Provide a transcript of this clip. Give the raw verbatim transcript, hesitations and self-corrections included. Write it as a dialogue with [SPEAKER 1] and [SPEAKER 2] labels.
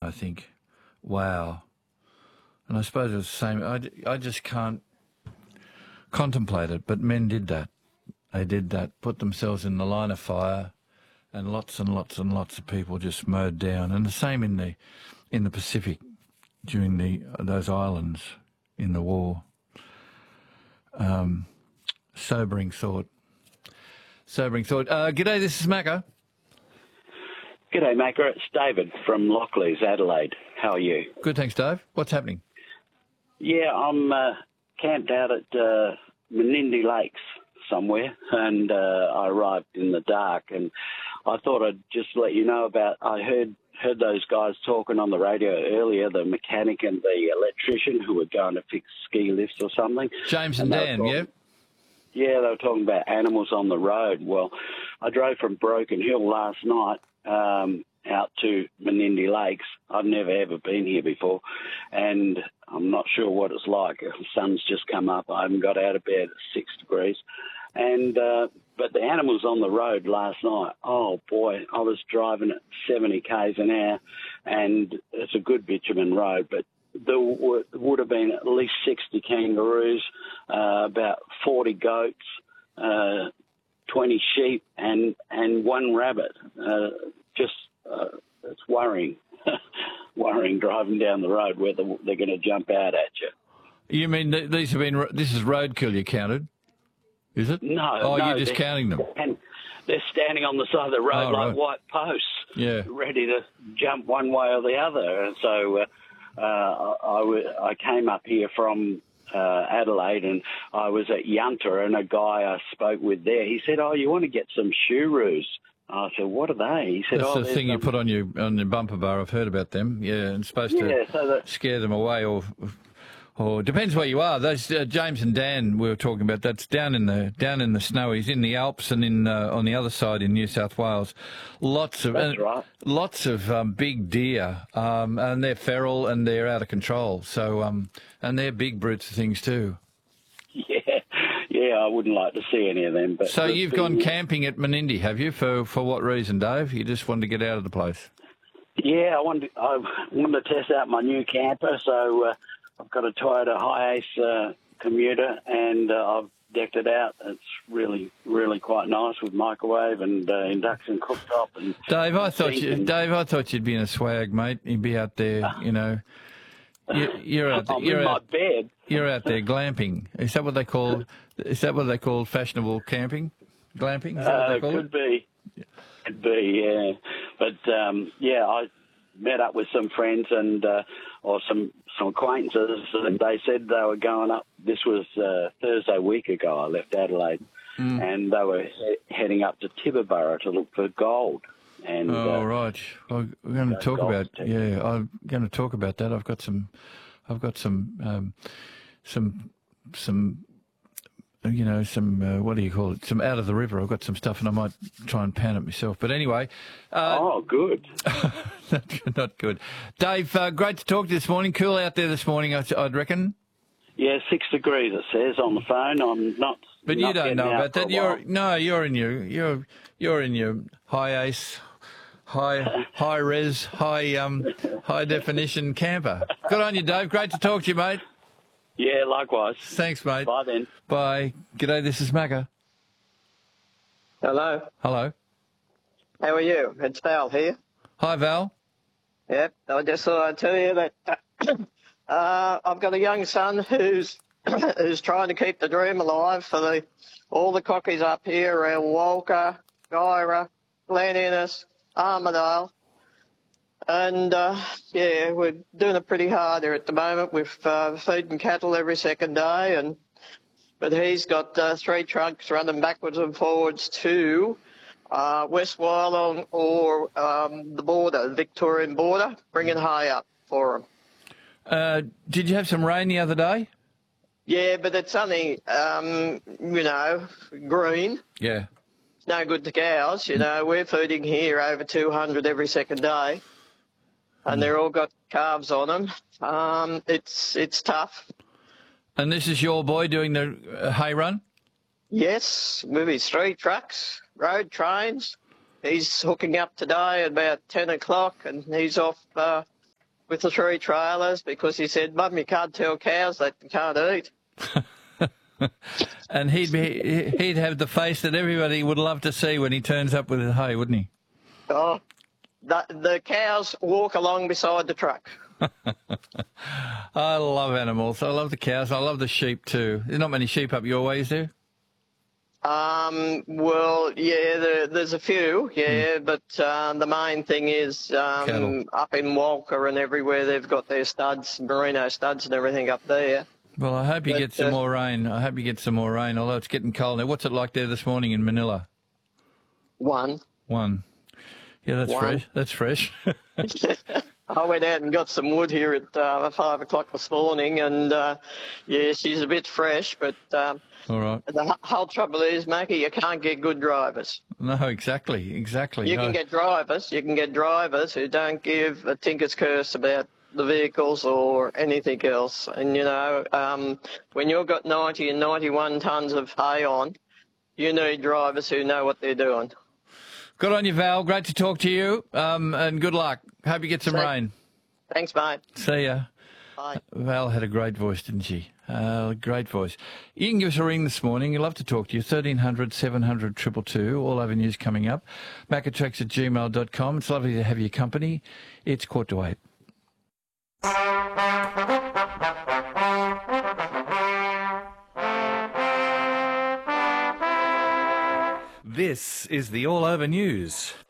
[SPEAKER 1] I think. Wow. And I suppose it's the same. I, I just can't contemplate it, but men did that. They did that, put themselves in the line of fire, and lots and lots and lots of people just mowed down. And the same in the in the Pacific during the those islands in the war. Um, sobering thought. Sobering thought. Uh, g'day, this is Macca.
[SPEAKER 2] G'day, Macca. It's David from Lockleys, Adelaide. How are you?
[SPEAKER 1] Good, thanks, Dave. What's happening?
[SPEAKER 2] Yeah, I'm uh, camped out at uh, Menindee Lakes somewhere, and uh, I arrived in the dark, and I thought I'd just let you know about, I heard heard those guys talking on the radio earlier, the mechanic and the electrician who were going to fix ski lifts or something.
[SPEAKER 1] James and, and Dan,
[SPEAKER 2] talking,
[SPEAKER 1] yeah?
[SPEAKER 2] Yeah, they were talking about animals on the road. Well, I drove from Broken Hill last night um, out to Menindee Lakes. I've never, ever been here before, and I'm not sure what it's like. The sun's just come up. I haven't got out of bed at six degrees. And uh, but the animals on the road last night, oh, boy, I was driving at seventy kays an hour, and it's a good bitumen road, but there would have been at least sixty kangaroos, uh, about forty goats, uh, twenty sheep, and, and one rabbit. Uh, just, uh, it's worrying, worrying driving down the road whether they're going to jump out at you.
[SPEAKER 1] You mean th- these have been, this is roadkill you counted? Is it?
[SPEAKER 2] No.
[SPEAKER 1] Oh,
[SPEAKER 2] no,
[SPEAKER 1] you're just counting them.
[SPEAKER 2] And they're standing on the side of the road
[SPEAKER 1] oh,
[SPEAKER 2] like
[SPEAKER 1] right.
[SPEAKER 2] white posts,
[SPEAKER 1] yeah.
[SPEAKER 2] ready to jump one way or the other. And so uh, uh, I, w- I came up here from uh, Adelaide, and I was at Yunta, and a guy I spoke with there, he said, oh, you want to get some shurus? I said, what are they? He said,
[SPEAKER 1] That's
[SPEAKER 2] oh,
[SPEAKER 1] the thing
[SPEAKER 2] some...
[SPEAKER 1] you put on your on your bumper bar. I've heard about them. Yeah, and it's supposed
[SPEAKER 2] yeah,
[SPEAKER 1] to
[SPEAKER 2] so that...
[SPEAKER 1] scare them away, or or depends where you are. Those uh, James and Dan we were talking about. That's down in the down in the snowies, in the Alps, and in uh, on the other side in New South Wales. Lots of
[SPEAKER 2] That's
[SPEAKER 1] uh,
[SPEAKER 2] right.
[SPEAKER 1] lots of um, big deer, um, and they're feral and they're out of control. So um, and they're big brutes of things too.
[SPEAKER 2] Yeah, yeah, I wouldn't like to see any of them. But
[SPEAKER 1] so you've
[SPEAKER 2] the,
[SPEAKER 1] gone camping at Menindee, have you? For for what reason, Dave? You just wanted to get out of the place?
[SPEAKER 2] Yeah, I wanted to, I wanted to test out my new camper, so uh, I've got a Toyota Hi-Ace uh, commuter, and uh, I've decked it out. It's really, really quite nice with microwave and uh, induction cooktop. And
[SPEAKER 1] Dave, I thought you,
[SPEAKER 2] and,
[SPEAKER 1] Dave, I thought you'd be in a swag, mate. You'd be out there, you know. You, you're out.
[SPEAKER 2] I'm
[SPEAKER 1] You're
[SPEAKER 2] in
[SPEAKER 1] out,
[SPEAKER 2] my bed.
[SPEAKER 1] You're out there glamping. Is that what they call? Is that what they call fashionable camping? Glamping? Is that what
[SPEAKER 2] Uh,
[SPEAKER 1] they call
[SPEAKER 2] could
[SPEAKER 1] it?
[SPEAKER 2] be. Could be, yeah. But, um, yeah, I met up with some friends and uh, or some, some acquaintances, and they said they were going up. This was uh, Thursday week ago. I left Adelaide, mm. and they were he- heading up to Tibooburra to look for gold. And,
[SPEAKER 1] oh
[SPEAKER 2] uh,
[SPEAKER 1] right, well, we're going to talk about yeah. I'm going to talk about that. I've got some, I've got some, um, some, some, you know, some uh, what do you call it? Some out of the river. I've got some stuff, and I might try and pan it myself. But anyway, uh,
[SPEAKER 2] oh, good,
[SPEAKER 1] not, not good. Dave, uh, great to talk to you this morning. Cool out there this morning, I, I'd reckon.
[SPEAKER 2] Yeah, six degrees it says on the phone. I'm not.
[SPEAKER 1] But
[SPEAKER 2] not
[SPEAKER 1] you don't know about that. You're
[SPEAKER 2] while.
[SPEAKER 1] no, you're in your you're you're in your Hi-Ace, high high res, high um high definition camper. Good on you, Dave. Great to talk to you, mate.
[SPEAKER 2] Yeah, likewise.
[SPEAKER 1] Thanks, mate.
[SPEAKER 2] Bye then.
[SPEAKER 1] Bye. G'day, this is Macca.
[SPEAKER 3] Hello.
[SPEAKER 1] Hello.
[SPEAKER 3] How are you? It's Val here.
[SPEAKER 1] Hi, Val.
[SPEAKER 3] Yep. I just thought I'd tell you that uh, I've got a young son who's who's trying to keep the dream alive for the all the cockies up here around Walker, Gyra, Glen Innes, Armidale. And, uh, yeah, we're doing it pretty hard here at the moment with uh, feeding cattle every second day. And But he's got uh, three trucks running backwards and forwards to uh, West Wyalong or um, the border, the Victorian border, bringing hay up for him.
[SPEAKER 1] Uh, did you have some rain the other day?
[SPEAKER 3] Yeah, but it's only, um, you know, green.
[SPEAKER 1] Yeah.
[SPEAKER 3] It's no good to cows. You know, we're feeding here over two hundred every second day. And they're all got calves on them. Um, it's it's tough.
[SPEAKER 1] And this is your boy doing the uh, hay run?
[SPEAKER 3] Yes, with his three trucks, road trains. He's hooking up today at about ten o'clock, and he's off uh, with the three trailers because he said, Mum, you can't tell cows that you can't eat.
[SPEAKER 1] And he'd be, he'd have the face that everybody would love to see when he turns up with his hay, wouldn't he?
[SPEAKER 3] Oh, the, the cows walk along beside the truck.
[SPEAKER 1] I love animals. I love the cows. I love the sheep too. There's not many sheep up your ways, there?
[SPEAKER 3] Um, well, yeah, there, there's a few, yeah, mm. but uh, the main thing is um, up in Walker and everywhere they've got their studs, merino studs and everything up there.
[SPEAKER 1] Well, I hope you but, get some uh, more rain. I hope you get some more rain, although it's getting cold now. What's it like there this morning in Manila?
[SPEAKER 3] One.
[SPEAKER 1] One. Yeah, that's One. fresh. That's fresh.
[SPEAKER 3] I went out and got some wood here at uh, five o'clock this morning, and uh, yeah, she's a bit fresh, but um,
[SPEAKER 1] all right.
[SPEAKER 3] The whole trouble is, Mackie, you can't get good drivers.
[SPEAKER 1] No, exactly, exactly.
[SPEAKER 3] You
[SPEAKER 1] no.
[SPEAKER 3] can get drivers. You can get drivers who don't give a tinker's curse about the vehicles or anything else. And, you know, um, when you've got ninety and ninety-one tonnes of hay on, you need drivers who know what they're doing.
[SPEAKER 1] Good on you, Val. Great to talk to you, um, and good luck. Hope you get some
[SPEAKER 3] Thanks.
[SPEAKER 1] rain.
[SPEAKER 3] Thanks, mate.
[SPEAKER 1] See ya.
[SPEAKER 3] Bye.
[SPEAKER 1] Val had a great voice, didn't she? Uh, great voice. You can give us a ring this morning. We'd love to talk to you. thirteen hundred, seven hundred, two two two. All avenues coming up. Macatracks at gmail dot com. It's lovely to have your company. It's quarter to eight.
[SPEAKER 4] This is the All Over News.